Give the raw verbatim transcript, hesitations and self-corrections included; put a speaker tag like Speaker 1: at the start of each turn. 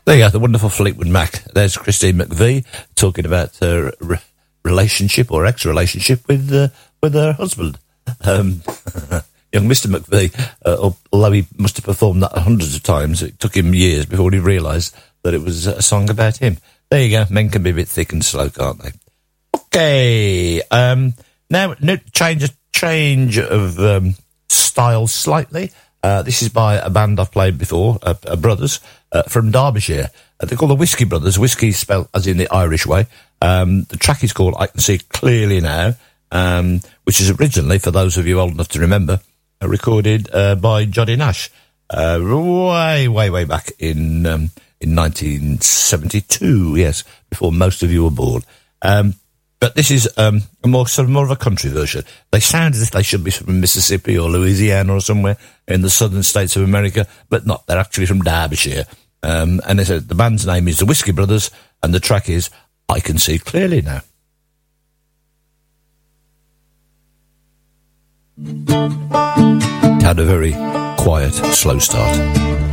Speaker 1: There you go, the wonderful Fleetwood Mac. There's Christine McVie talking about her re- relationship or ex-relationship with uh, with her husband. Um, young Mister McVie, uh, although he must have performed that hundreds of times, it took him years before he realised that it was a song about him. There you go, men can be a bit thick and slow, can't they? Okay, um, now no, change, change of um, style slightly. Uh, this is by a band I've played before, uh, uh, Brothers, uh, from Derbyshire. Uh, they're called the Whiskey Brothers. Whiskey spelled as in the Irish way. Um, the track is called I Can See Clearly Now, um, which is originally, for those of you old enough to remember, uh, recorded uh, by Johnny Nash, uh, way, way, way back in um, in nineteen seventy-two, yes, before most of you were born. Um, But this is um, a more sort of more of a country version. They sound as if they should be from Mississippi or Louisiana or somewhere in the southern states of America, but not. They're actually from Derbyshire. Um, and they said the band's name is the Whiskey Brothers, and the track is I Can See Clearly Now. Had a very quiet, slow start.